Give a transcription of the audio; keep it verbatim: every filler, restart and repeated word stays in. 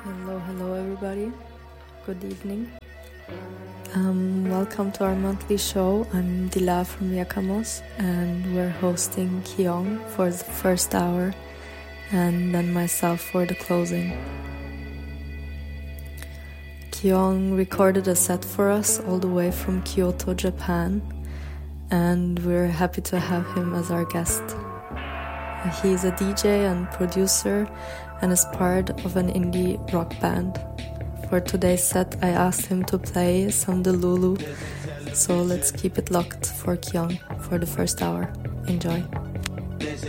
Hello, hello everybody. Good evening. Um, welcome to our monthly show. I'm Dila from Yakamos and we're hosting Kyung for the first hour and then myself for the closing. Kyung recorded a set for us all the way from Kyoto, Japan, and we're happy to have him as our guest. He is a D J and producer and is part of an indie rock band. For today's set, I asked him to play some Delulu, so let's keep it locked for Kyung for the first hour. Enjoy.